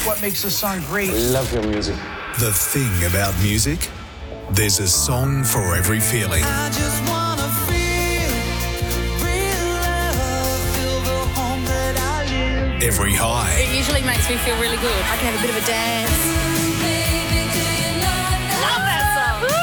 That's what makes a song great. I love your music. The thing about music, there's a song for every feeling. I just wanna feel real love, feel the home that I live. Every high. It usually makes me feel really good. I can have a bit of a dance. Baby, do you love that? Love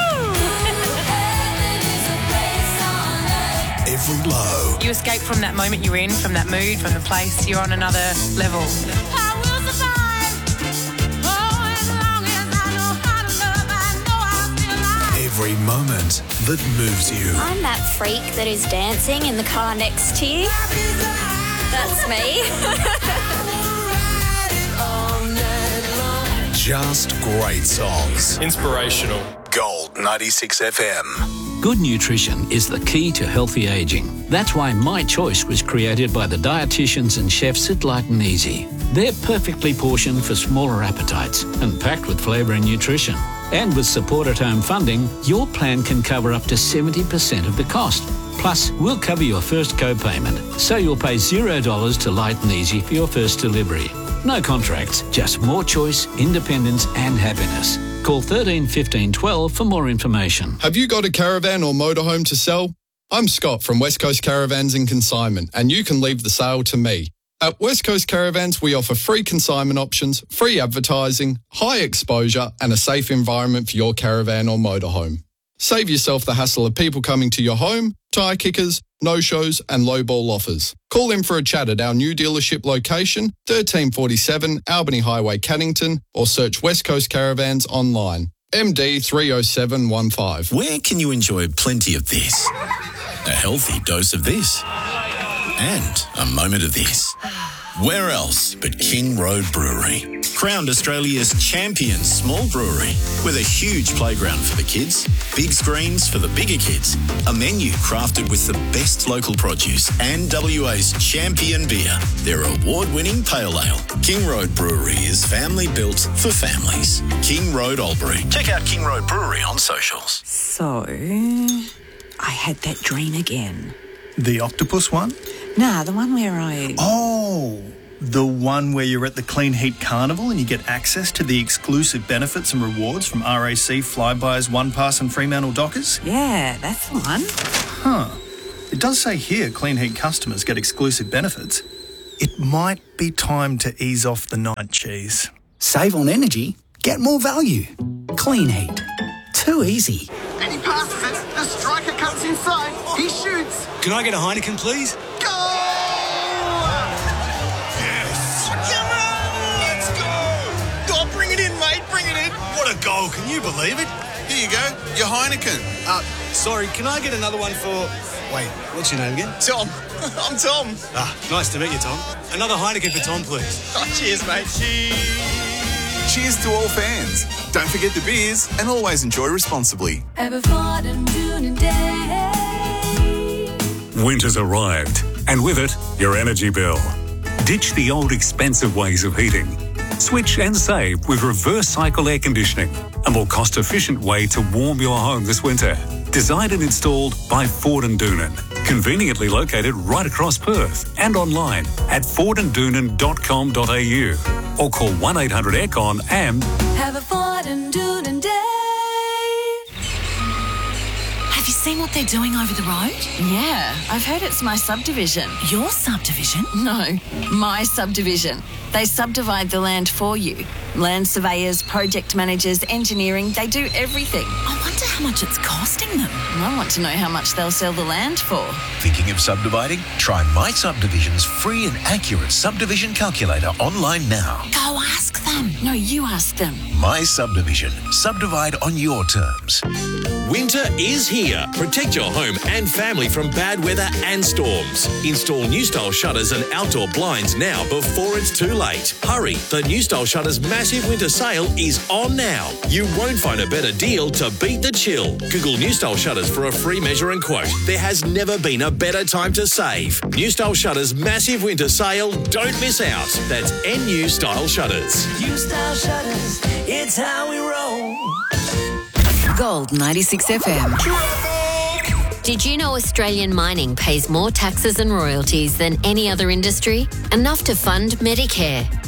that song. Every low. You escape from that moment you're in, from that mood, from the place. You're on another level. I will survive. Oh, as long as I know how to love, I know I'll still love. Every moment that moves you. I'm that freak that is dancing in the car next to you. That's me. Just great songs. Inspirational. Gold 96 FM. Good nutrition is the key to healthy aging. That's why My Choice was created by the dietitians and chefs at Light and Easy. They're perfectly portioned for smaller appetites and packed with flavour and nutrition. And with support at home funding, your plan can cover up to 70% of the cost. Plus, we'll cover your first co-payment, so you'll pay $0 to Light and Easy for your first delivery. No contracts, just more choice, independence and happiness. Call 13 15 12 for more information. Have you got a caravan or motorhome to sell? I'm Scott from West Coast Caravans and Consignment, and you can leave the sale to me. At West Coast Caravans, we offer free consignment options, free advertising, high exposure, and a safe environment for your caravan or motorhome. Save yourself the hassle of people coming to your home, tyre kickers, no-shows and low-ball offers. Call in for a chat at our new dealership location, 1347 Albany Highway, Cannington, or search West Coast Caravans online. MD 30715. Where can you enjoy plenty of this? A healthy dose of this? And a moment of this? Where else but King Road Brewery? Crowned Australia's champion small brewery with a huge playground for the kids, big screens for the bigger kids, a menu crafted with the best local produce and WA's champion beer, their award-winning pale ale. King Road Brewery is family built for families. King Road Albury. Check out King Road Brewery on socials. So, I had that dream again. The octopus one? Nah, the one where I... Oh, the one where you're at the Clean Heat Carnival and you get access to the exclusive benefits and rewards from RAC, Flybuys, OnePass and Fremantle Dockers? Yeah, that's the one. Huh. It does say here Clean Heat customers get exclusive benefits. It might be time to ease off the night cheese. Save on energy, get more value. Clean Heat. Too easy. And he passes it. The striker cuts inside. He shoots. Can I get a Heineken, please? Goal! Yes! Come on! Let's go! Oh, bring it in, mate. Bring it in. What a goal. Can you believe it? Here you go. Your Heineken. Sorry, can I get another one for... Wait, what's your name again? Tom. I'm Tom. Ah, nice to meet you, Tom. Another Heineken for Tom, please. Oh, cheers, mate. Cheers to all fans. Don't forget the beers and always enjoy responsibly. Everford and Dune Day. Winter's arrived, and with it, your energy bill. Ditch the old expensive ways of heating. Switch and save with reverse cycle air conditioning, a more cost-efficient way to warm your home this winter. Designed and installed by Ford and Doonan. Conveniently located right across Perth and online at fordanddoonan.com.au or call 1-800-AIRCON and... Have a Ford and Dune Day. Have you seen what they're doing over the road? Yeah, I've heard it's my subdivision. Your subdivision? No, my subdivision. They subdivide the land for you. Land surveyors, project managers, engineering, they do everything. I wonder how much it's costing them. I want to know how much they'll sell the land for. Thinking of subdividing? Try My Subdivision's free and accurate subdivision calculator online now. Go ask them. No, you ask them. My Subdivision. Subdivide on your terms. Winter is here. Protect your home and family from bad weather and storms. Install New Style shutters and outdoor blinds now before it's too late. Hurry, the New Style Shutters massive winter sale is on now. You won't find a better deal to beat the chill. Google New Style Shutters for a free measure and quote. There has never been a better time to save. New Style Shutters massive winter sale. Don't miss out. That's NU Style Shutters. New Style Shutters. It's how we roll. Gold 96 FM. Did you know Australian mining pays more taxes and royalties than any other industry? Enough to fund Medicare.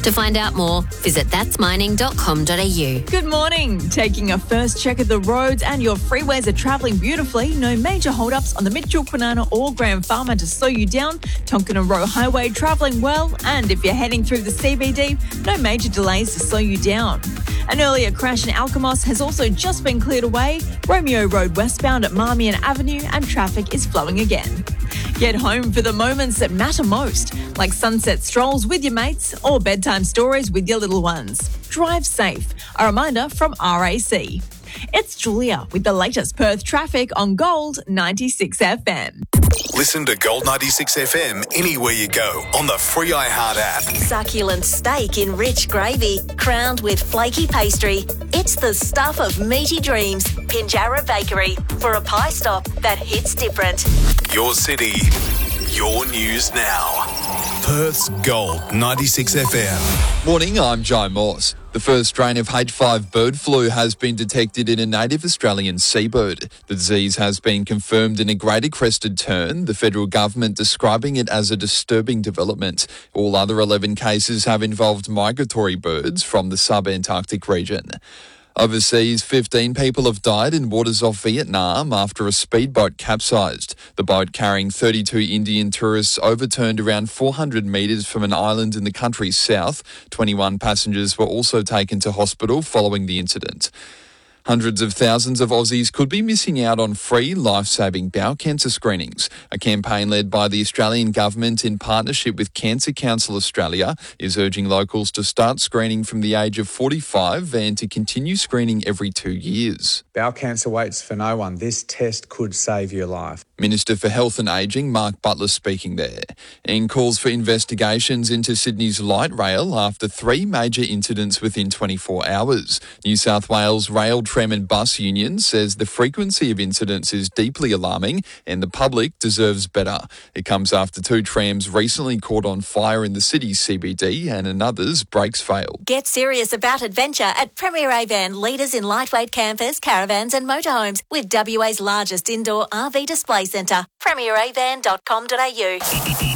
To find out more, visit thatsmining.com.au. Good morning. Taking a first check of the roads and your freeways are travelling beautifully. No major hold-ups on the Mitchell, Kwinana or Graham Farmer to slow you down. Tonkin Road Highway travelling well. And if you're heading through the CBD, no major delays to slow you down. An earlier crash in Alkimos has also just been cleared away. Romeo Road westbound at Marmion Avenue and traffic is flowing again. Get home for the moments that matter most, like sunset strolls with your mates or bedtime stories with your little ones. Drive safe. A reminder from RAC. It's Julia with the latest Perth traffic on Gold 96 FM. Listen to Gold 96 FM anywhere you go on the free iHeart app. Succulent steak in rich gravy, crowned with flaky pastry. It's the stuff of meaty dreams. Pinjarra Bakery for a pie stop that hits different. Your city, your news now. Perth's Gold 96 FM. Morning, I'm Joe Morse. The first strain of H5 bird flu has been detected in a native Australian seabird. The disease has been confirmed in a greater crested tern, the federal government describing it as a disturbing development. All other 11 cases have involved migratory birds from the sub-Antarctic region. Overseas, 15 people have died in waters off Vietnam after a speedboat capsized. The boat carrying 32 Indian tourists overturned around 400 metres from an island in the country's south. 21 passengers were also taken to hospital following the incident. Hundreds of thousands of Aussies could be missing out on free life-saving bowel cancer screenings. A campaign led by the Australian government in partnership with Cancer Council Australia is urging locals to start screening from the age of 45 and to continue screening every 2 years. Bowel cancer waits for no one. This test could save your life. Minister for Health and Ageing, Mark Butler, speaking there. And calls for investigations into Sydney's light rail after 3 major incidents within 24 hours. New South Wales Rail, Tram and Bus Union says the frequency of incidents is deeply alarming and the public deserves better. It comes after 2 trams recently caught on fire in the city's CBD and another's brakes failed. Get serious about adventure at Premier Avan, leaders in lightweight campers, caravans and motorhomes with WA's largest indoor RV display centre. premieravan.com.au.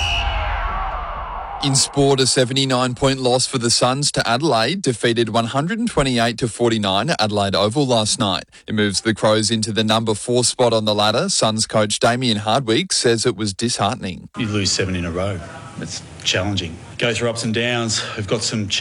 In sport, a 79-point loss for the Suns to Adelaide defeated 128-49 at Adelaide Oval last night. It moves the Crows into the number 4 spot on the ladder. Suns coach Damien Hardwick says it was disheartening. You lose 7 in a row. It's challenging. Go through ups and downs. We've got some